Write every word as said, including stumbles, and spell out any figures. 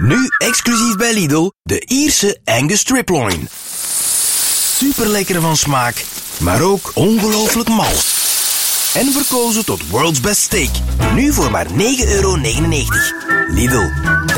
Nu exclusief bij Lidl, de Ierse Angus Striploin. Super lekker van smaak, maar ook ongelooflijk mal. En verkozen tot World's Best Steak. Nu voor maar negen euro negenennegentig. Lidl.